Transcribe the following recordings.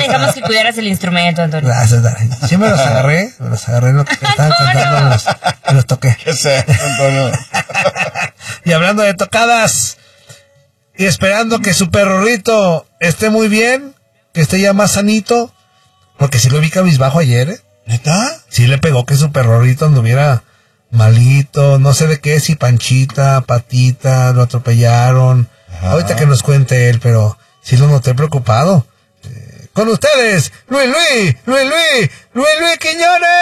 dejamos que cuidaras el instrumento, Antonio. Gracias, Dani. Sí me los agarré en lo que estaban cantando, me los toqué. ¿Qué sé, Antonio? Y hablando de tocadas, y esperando que su perrorrito esté muy bien, que esté ya más sanito, porque si lo vi cabizbajo ayer, ¿Neta? Sí le pegó que su perrorrito anduviera malito, no sé de qué, si Panchita, Patita, lo atropellaron. Ajá. Ahorita que nos cuente él, pero sí lo noté preocupado. Con ustedes, Luis Quiñones.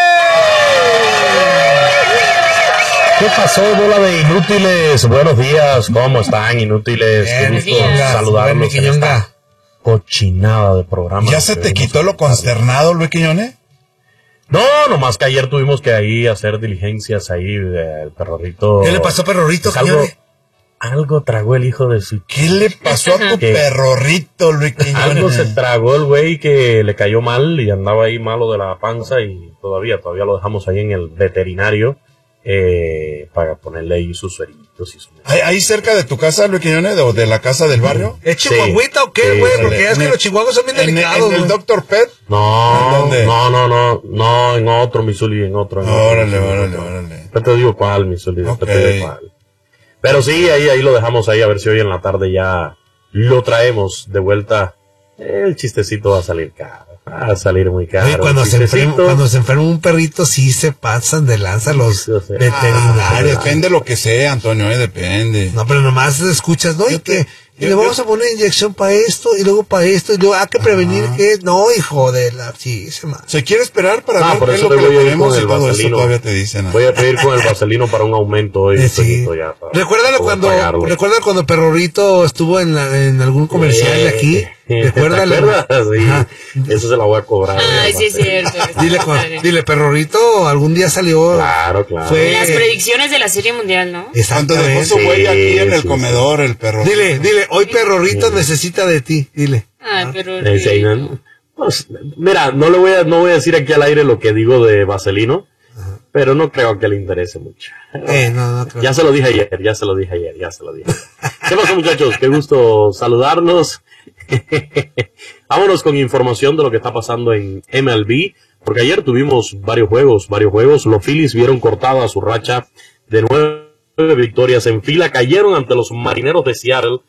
¿Qué pasó, bola de inútiles? Buenos días, ¿cómo están, inútiles? Qué gusto saludarlos en esta cochinada de programa. ¿Ya se te quitó lo consternado, Luis Quiñones? No, nomás que ayer tuvimos que ahí hacer diligencias ahí, el perrorrito. ¿Qué le pasó a perrorrito, Quiñones? Algo tragó el hijo de su... ¿Qué le pasó a tu perrorrito, Luis Quiñones? Algo se tragó el güey que le cayó mal y andaba ahí malo de la panza y todavía lo dejamos ahí en el veterinario para ponerle ahí sus sueritos y su... ¿Ahí cerca de tu casa, Luis Quiñones, o de la casa del barrio? ¿Es chihuahuita o qué, güey? Porque ya es que los chihuahuas son bien delicados, ¿En el Dr. Pet? No, ¿dónde? No, en otro, Misuli, en otro. Órale. Yo te digo cuál, Misuli, te digo cuál. Pero sí, ahí lo dejamos ahí, a ver si hoy en la tarde ya lo traemos de vuelta. El chistecito va a salir caro. Va a salir muy caro. Oye, cuando se enferma un perrito, sí se pasan de lanza los veterinarios. Depende lo que sea, Antonio, depende. No, pero nomás escuchas, ¿no? Y le vamos a poner inyección para esto, y luego para esto, y luego hay que prevenir que... No, hijo de la... Sí, se quiere esperar para ver por qué es eso lo que le ponemos con y el todo vaselino. eso todavía te dicen. Voy a pedir con el vaselino para un aumento hoy. Sí. Ya, Recuérdalo cuando Perrorito estuvo en algún comercial de aquí. Recuérdalo. Sí, eso se la voy a cobrar. Ay, sí es cierto. Dile, Perrorito, algún día salió. Claro. Fue las predicciones de la Serie Mundial, ¿no? Cuando dejó su huella aquí en el comedor, el perro. Dile, hoy Perrorito necesita de ti, dile. Ay, Perrorito. Pues, mira, no voy a decir aquí al aire lo que digo de Vaselino, pero no creo que le interese mucho. No creo. Ya se lo dije ayer. ¿Qué pasa, muchachos? Qué gusto saludarlos. Vámonos con información de lo que está pasando en MLB, porque ayer tuvimos varios juegos. Los Phillies vieron cortada su racha de 9 victorias en fila, cayeron ante los Marineros de Seattle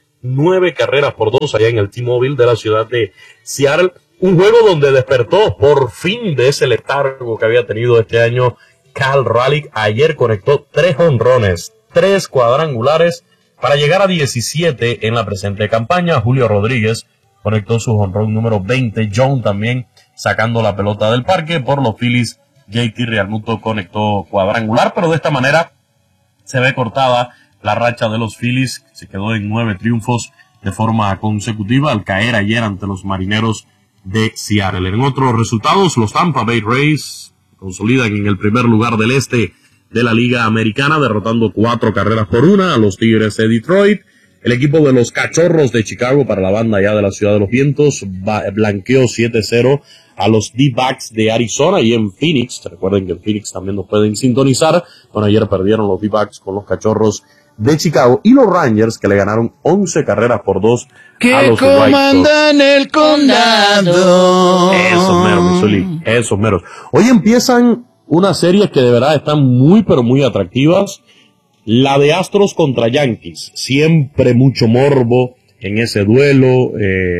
9-2 allá en el T-Mobile de la ciudad de Seattle. Un juego donde despertó por fin de ese letargo que había tenido este año Cal Raleigh. Ayer conectó 3 jonrones, 3 cuadrangulares para llegar a 17 en la presente campaña. Julio Rodríguez conectó su jonrón número 20. John también sacando la pelota del parque. Por los Phillies, JT Realmuto conectó cuadrangular, pero de esta manera se ve cortada la racha de los Phillies. Se quedó en 9 triunfos de forma consecutiva al caer ayer ante los Marineros de Seattle. En otros resultados, los Tampa Bay Rays consolidan en el primer lugar del este de la Liga Americana, derrotando 4-1 a los Tigres de Detroit. El equipo de los Cachorros de Chicago, para la banda ya de la Ciudad de los Vientos, blanqueó 7-0 a los D-backs de Arizona. Y en Phoenix, recuerden que en Phoenix también nos pueden sintonizar. Bueno, ayer perdieron los D-backs con los Cachorros de Chicago, y los Rangers, que le ganaron 11-2 a los White Sox. Que comandan el condado. Esos meros, Misuli, esos meros. Hoy empiezan unas series que de verdad están muy, pero muy atractivas. La de Astros contra Yankees. Siempre mucho morbo en ese duelo.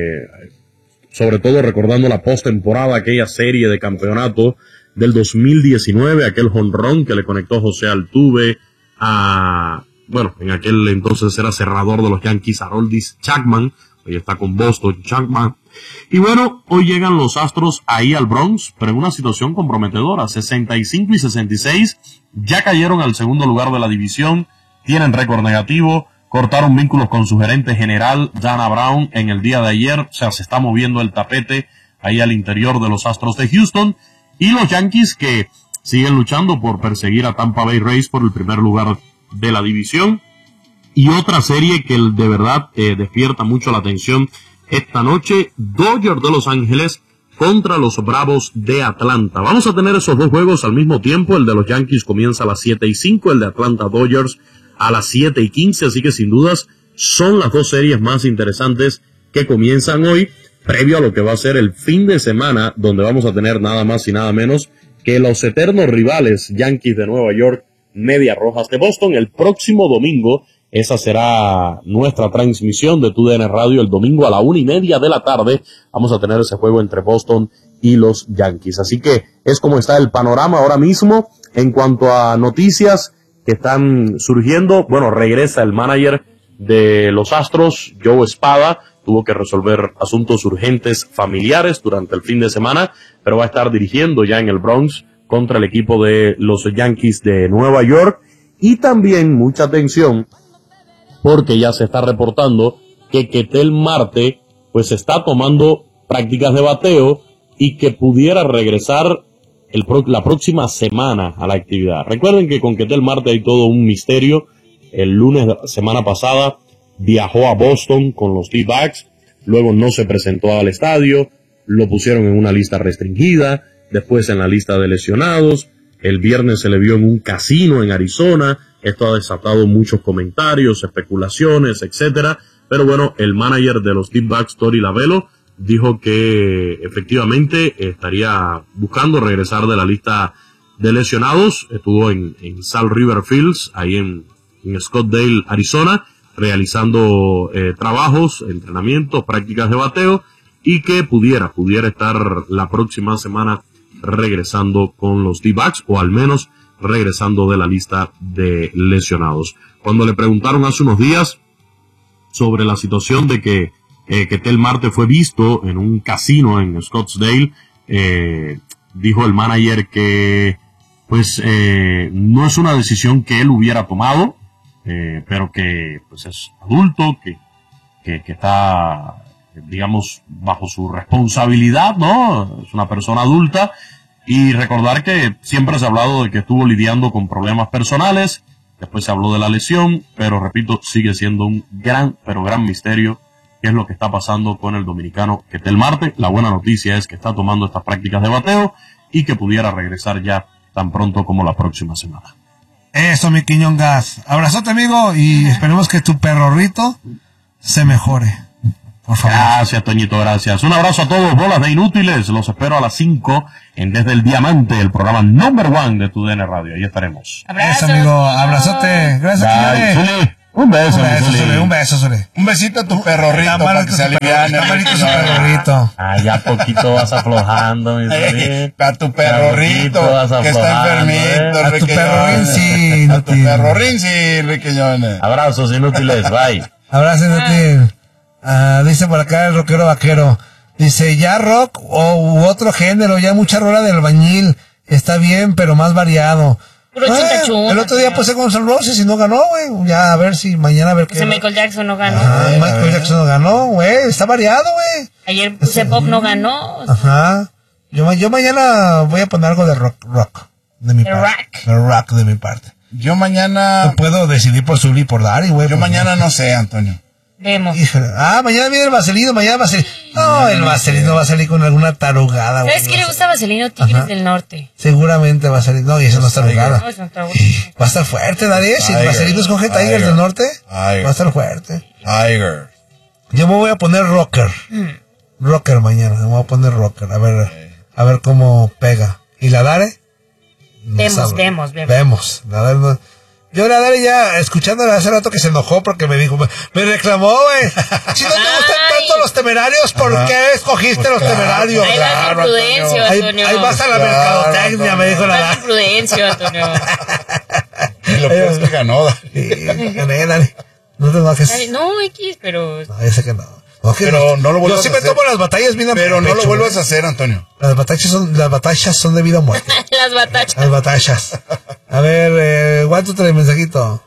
Sobre todo recordando la postemporada, aquella serie de campeonato del 2019, aquel jonrón que le conectó José Altuve a... Bueno, en aquel entonces era cerrador de los Yankees, Aroldis Chapman. Hoy está con Boston, Chapman. Y bueno, hoy llegan los Astros ahí al Bronx, pero en una situación comprometedora. 65 y 66, ya cayeron al segundo lugar de la división, tienen récord negativo, cortaron vínculos con su gerente general, Dana Brown, en el día de ayer. O sea, se está moviendo el tapete ahí al interior de los Astros de Houston. Y los Yankees, que siguen luchando por perseguir a Tampa Bay Rays por el primer lugar de la división. Y otra serie que de verdad despierta mucho la atención esta noche, Dodgers de Los Ángeles contra los Bravos de Atlanta. Vamos a tener esos dos juegos al mismo tiempo. El de los Yankees comienza a las 7:05, el de Atlanta Dodgers a las 7:15, así que sin dudas son las dos series más interesantes que comienzan hoy. previo a lo que va a ser el fin de semana, donde vamos a tener nada más y nada menos que los eternos rivales Yankees de Nueva York, Medias Rojas de Boston, el próximo domingo. Esa será nuestra transmisión de TUDN Radio el domingo a la 1:30 de la tarde. Vamos a tener ese juego entre Boston y los Yankees. Así que es como está el panorama ahora mismo en cuanto a noticias que están surgiendo. Bueno, regresa el manager de los Astros, Joe Espada. Tuvo que resolver asuntos urgentes familiares durante el fin de semana, pero va a estar dirigiendo ya en el Bronx contra el equipo de los Yankees de Nueva York. Y también mucha atención, porque ya se está reportando que Ketel Marte pues está tomando prácticas de bateo y que pudiera regresar la próxima semana a la actividad. Recuerden que con Ketel Marte hay todo un misterio. El lunes de la semana pasada viajó a Boston con los D-backs, luego no se presentó al estadio, lo pusieron en una lista restringida, después en la lista de lesionados. El viernes se le vio en un casino en Arizona. Esto ha desatado muchos comentarios, especulaciones, etcétera. Pero bueno, el manager de los D-backs, Torey Lovullo, dijo que efectivamente estaría buscando regresar de la lista de lesionados. Estuvo en Salt River Fields, ahí en Scottsdale, Arizona, realizando trabajos, entrenamientos, prácticas de bateo, y que pudiera estar la próxima semana regresando con los D-backs, o al menos regresando de la lista de lesionados. Cuando le preguntaron hace unos días sobre la situación de que Ketel Marte fue visto en un casino en Scottsdale, dijo el manager que pues no es una decisión que él hubiera tomado, pero que pues es adulto, que está, digamos, bajo su responsabilidad, ¿no? Es una persona adulta. Y recordar que siempre se ha hablado de que estuvo lidiando con problemas personales, después se habló de la lesión, pero repito, sigue siendo un gran misterio qué es lo que está pasando con el dominicano Ketel Marte. La buena noticia es que está tomando estas prácticas de bateo y que pudiera regresar ya tan pronto como la próxima semana. Eso, mi Quiñongas. Abrazote, amigo, y esperemos que tu perrorrito se mejore. Por favor. Gracias, Toñito, gracias. Un abrazo a todos, bolas de inútiles. Los espero a las 5 en Desde el Diamante, el programa number 1 de TUDN Radio. Ahí estaremos. Abrazo. Eso, amigo. Abrazote. Gracias, Quiñones. Un beso, Un beso, Zuli. Un besito a tu perrorrito para que se aliviane. Está malito su perrorrito. Ya poquito vas aflojando, mi Zuli. A tu perrorrito, que está enfermito, A tu perrorín, sí. A tu perrorrín, sí, Riquillones. Abrazos inútiles, bye. Abrazo, inútil. Dice por acá el rockero vaquero. Dice, ya rock u otro género, ya mucha rola del albañil. Está bien, pero más variado. Puro chunta. El otro día puse Guns N' Roses y no ganó, güey. Ya, a ver si mañana a ver qué. Pues Michael Jackson no ganó. Michael Jackson no ganó, güey. Está variado, güey. Ayer puse Pop, no ganó. Ajá. Yo mañana voy a poner algo de rock. De mi parte. De rock de mi parte. Yo mañana... No puedo decidir por Zuli y por Dari, güey. Yo mañana no sé, Antonio. Vemos. Mañana viene el Vaselino, No, el Vaselino va a salir con alguna tarugada, güey. ¿Sabes qué le gusta a Vaselino? Tigres del Norte. Seguramente va a salir. No, y eso no es tarugada. No, eso no está bueno. Va a estar fuerte, Dari. Si el Vaselino escoge Tigers del Norte, va a estar fuerte. Tiger. Yo me voy a poner rocker. Rocker mañana, me voy a poner rocker. A ver cómo pega. ¿Y la Dare? Vemos. La Dare no. Yo la Dare ya, escuchándola hace rato que se enojó porque me dijo, me reclamó, güey. Si no te gustan tanto los Temerarios, ¿por qué escogiste los Temerarios? Ahí vas a Prudencio, Antonio. Ahí vas a la mercadotecnia, me dijo la Dare. Prudencio, Antonio. Y lo peor es que ganó. Gané, Dare. No te enojes. No, X, pero... No, yo sé que no. Pero no lo vuelvas a hacer. Yo sí me tomo las batallas bien a pecho. Pero no lo vuelvas a hacer, Antonio. Las batallas son de vida o muerte. Las batallas. A ver, ¿cuánto trae el mensajito?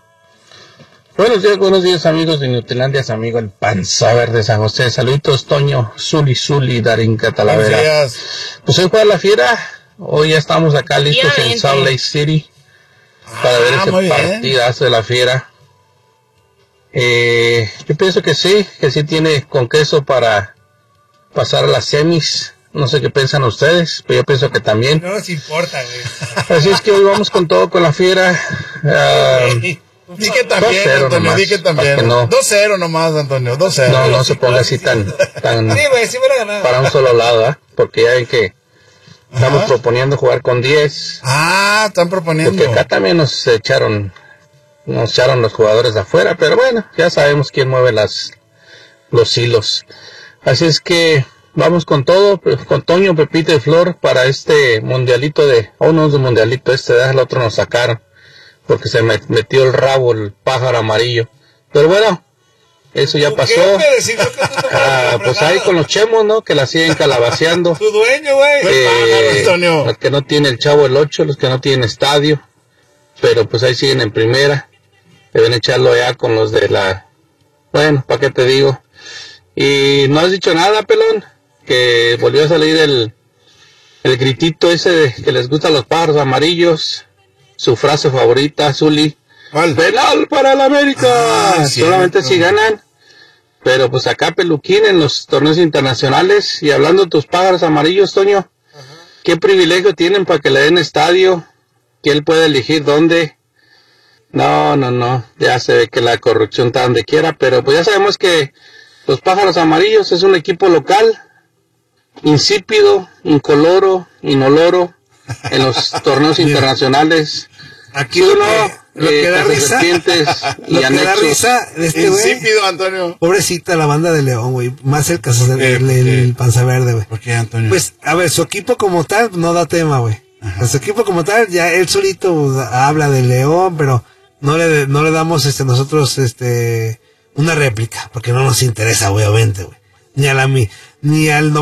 Buenos días amigos de Nutilandia, amigo el Panza Verde de San José. Saluditos, Toño, Zuli, Darinka, Talavera. Gracias. Pues hoy juega la Fiera. Hoy ya estamos acá listos en Salt Lake City para ver ese partidazo de la Fiera. Yo pienso que sí tiene con queso para pasar a las semis. No sé qué piensan ustedes, pero yo pienso que también. No nos importa, güey. Así es que hoy vamos con todo con la Fiera. Di que también, 2-0 Antonio, nomás, di que también. para que no- 2-0 nomás, Antonio, 2-0. No se ponga así tan Sí, güey, sí hubiera ganado. para un solo lado, ¿eh? Porque ya ven que estamos Ajá. proponiendo jugar con 10. Ah, están proponiendo. Porque acá también nos echaron los jugadores de afuera, pero bueno, ya sabemos quién mueve los hilos. Así es que vamos con todo, con Toño, Pepito y Flor para este mundialito no es un mundialito el otro nos sacaron, porque se metió el rabo, el pájaro amarillo. Pero bueno, eso ya pasó. Pues ahí con los chemos, ¿no? Que la siguen calabaceando. Tu dueño, güey. Pájaro, Antonio. Los que no tienen el Chavo el 8, los que no tienen estadio, pero pues ahí siguen en primera. Deben echarlo ya con los de la... Bueno, ¿para qué te digo? Y no has dicho nada, pelón, que volvió a salir el gritito ese de que les gustan los pájaros amarillos, su frase favorita, Zuli. ¿Cuál? ¡Penal para el América! Ah, Solamente cierto. si ganan. Pero pues acá Peluquín en los torneos internacionales. Y hablando de tus pájaros amarillos, Toño, ¿qué privilegio tienen para que le den estadio? Que él puede elegir dónde. No. Ya se ve que la corrupción está donde quiera. Pero pues ya sabemos que los pájaros amarillos es un equipo local, insípido, incoloro, inoloro, en los torneos internacionales. Aquí Sí, lo que da risa, serpientes y lo que da anexos. risa de este güey. Insípido, Antonio. Pobrecita la banda de León, güey. Más el caso del Panza Verde, güey. ¿Por qué, Antonio? Pues, a ver, su equipo como tal no da tema, güey. Pues, su equipo como tal, ya él solito habla de León, pero no le damos nosotros una réplica, porque no nos interesa, obviamente, güey. Ni al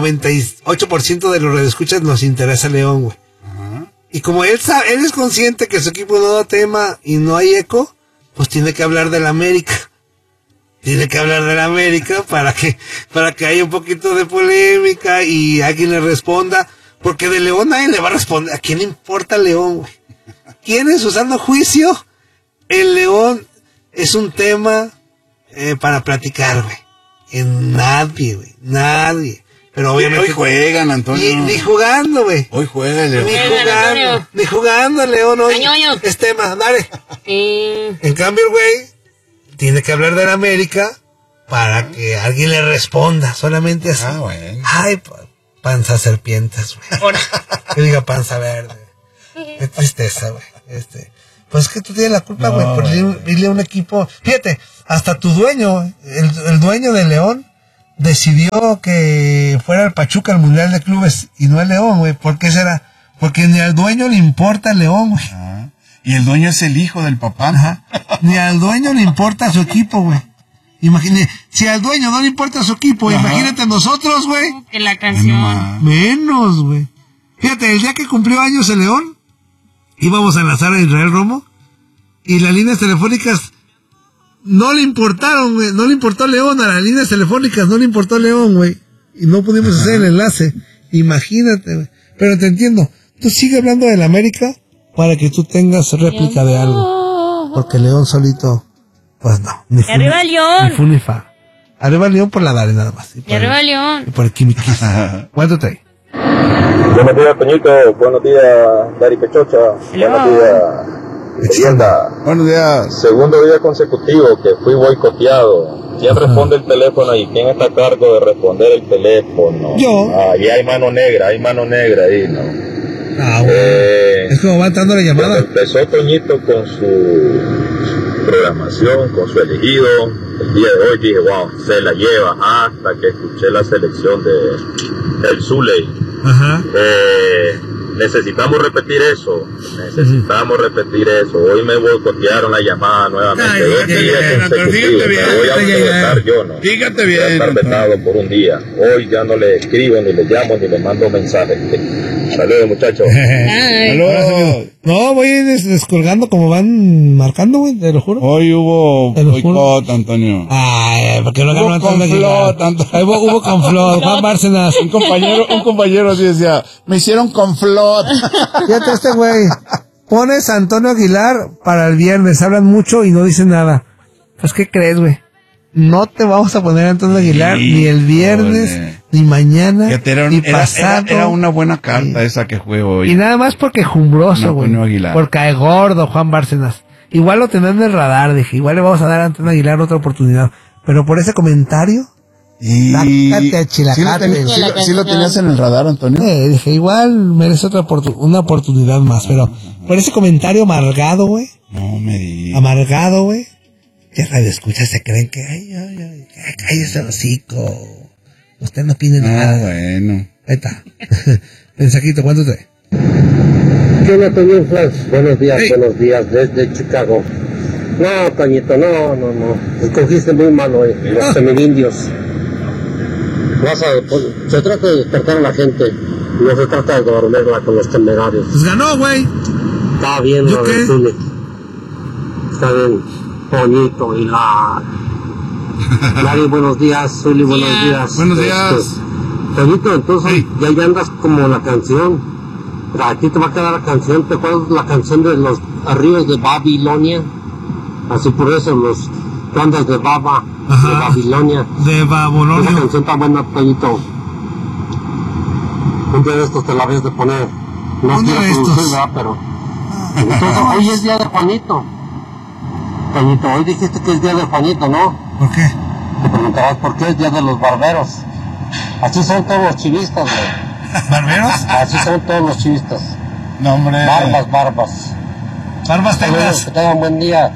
98% de los radioescuchas nos interesa León, güey. Y como él es consciente que su equipo no da tema y no hay eco, pues tiene que hablar del América. Tiene que hablar del América para que haya un poquito de polémica y alguien le responda. Porque de León nadie le va a responder. ¿A quién le importa León, güey? ¿Quién es usando juicio? El León es un tema para platicar, güey. Nadie, güey. Nadie. Pero obviamente... Hoy juegan, Antonio. Ni jugando, güey. Hoy juega el León. Ni jugando el León hoy. Añoño. Es tema, dale. Sí. En cambio, el güey tiene que hablar de la América para que alguien le responda. Solamente así. Ah, bueno. Ay, panza serpientes, güey. Ahora. Que diga panza verde. Qué tristeza, güey. Pues es que tú tienes la culpa, güey, por irle a un equipo. Fíjate, hasta tu dueño, el dueño de León, decidió que fuera el Pachuca al Mundial de Clubes y no el León, güey. ¿Por qué será? Porque ni al dueño le importa el León, güey. Y el dueño es el hijo del papá. Ajá. Ni al dueño le importa su equipo, güey. Imagínate, si al dueño no le importa su equipo, imagínate nosotros, güey. Que la canción. Menos, güey. Fíjate, el día que cumplió años el León, íbamos a enlazar a Israel Romo y las líneas telefónicas no le importaron, güey. No le importó León, a las líneas telefónicas no le importó León, güey. Y no pudimos hacer el enlace. Imagínate, güey. Pero te entiendo. Tú sigue hablando del América para que tú tengas réplica de algo. Porque León solito, pues no. Ni fu, Arriba León. Ni fu ni fa. Arriba León por la Dale nada más. Y arriba León. Y por el Quimiquis. Cuéntate. Buenos días, Toñito. Buenos días, Dari Pechocha. Buenos días, Leyenda. Buenos días. Segundo día consecutivo que fui boicoteado. ¿Quién responde el teléfono y quién está a cargo de responder el teléfono? Yo. Ahí hay mano negra ahí, ¿no? Ah, bueno. Es como va entrando la Cuando llamada. empezó Toñito con su programación, con su elegido, el día de hoy dije, wow, se la lleva, hasta que escuché la selección de el Zuley. Ajá. Necesitamos repetir eso. Hoy me boicotearon la llamada nuevamente. Ay, 2 días consecutivos. Me voy a autorizar yo, ¿no? Fíjate Voy a bien. estar vetado por un día. Hoy ya no le escribo, ni le llamo, ni le mando mensajes. Saludos, muchachos. Ay. Saludos. No, voy descolgando como van marcando, güey, te lo juro. Hoy hubo Te lo juro. boicot, Antonio. Ay, porque no Hubo ganó Antonio Aguilar. conflot, Antonio. Ahí hubo conflot, Juan Bárcenas. Un compañero así decía, me hicieron conflot. Fíjate este güey. Pones a Antonio Aguilar para el viernes, hablan mucho y no dicen nada. Pues, ¿qué crees, güey? No te vamos a poner a Antonio Aguilar ni el viernes, Híjole. ni mañana, Fíjate, ni pasado. era una buena carta esa que juego hoy. Y nada más porque jumbroso, No, güey. Antonio Aguilar. Porque cae gordo Juan Bárcenas. igual lo tendrán en el radar, dije, igual le vamos a dar a Antonio Aguilar otra oportunidad. Pero por ese comentario, sácate a chilacate. ¿Sí lo tenías en el radar, Antonio? Dije, igual merece una oportunidad más, pero por ese comentario amargado, güey. No me digas. Amargado, güey. ¿Qué radio escucha? Se creen que, cállese el hocico. Usted no pide nada. Bueno. Ahí está. Mensajito, cuéntate. ¿Qué onda, Toño Flash? Buenos días desde Chicago. No, Toñito, no. Escogiste muy mal hoy, los feminindios. Se trata de despertar a la gente, no se trata de dormirla con los temerarios. Pues ganó, güey. Está bien, lo de Zuli. Está bien, Toñito y la... Larry, buenos días, Zuli, buenos días. Buenos días. Toñito, entonces ya andas como la canción. A ti te va a quedar la canción, ¿te acuerdas la canción de los ríos de Babilonia? Así por eso, los bandas de Baba, de Babilonia. De Babilonia. Esa canción está buena, Toñito. Un día de estos te la ves de poner. No quiero producir, ¿verdad? Pero... Entonces, hoy es día de Juanito. Toñito, hoy dijiste que es día de Juanito, ¿no? ¿Por qué? Te preguntabas por qué es día de los barberos. Así son todos los chivistas, güey. ¿Barberos? Así son todos los chivistas. No, hombre. Barbas. Barbas tengas. Que tengan buen día.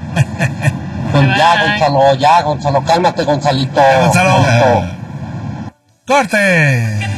Gonzalo, cálmate, Gonzalito. Gonzalo. Corte.